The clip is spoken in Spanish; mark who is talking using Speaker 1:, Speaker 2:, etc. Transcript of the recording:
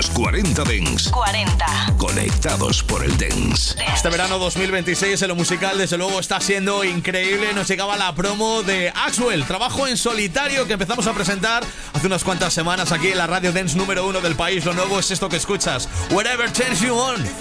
Speaker 1: Los 40 Dance.
Speaker 2: 40.
Speaker 1: Conectados por el Dance.
Speaker 3: Este verano 2026 en lo musical desde luego está siendo increíble. Nos llegaba la promo de Axwell, trabajo en solitario que empezamos a presentar hace unas cuantas semanas aquí en la radio dance número 1 del país. Lo nuevo es esto que escuchas, Whatever Turns You On.